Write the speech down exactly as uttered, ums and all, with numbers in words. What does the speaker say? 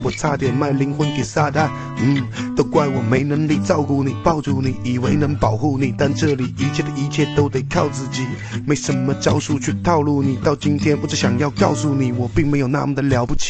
我差点卖灵魂给撒旦，嗯，都怪我没能力照顾你，抱住你，以为能保护你，但这里一切的一切都得靠自己，没什么招数去套路你。到今天，我只想要告诉你，我并没有那么的了不起。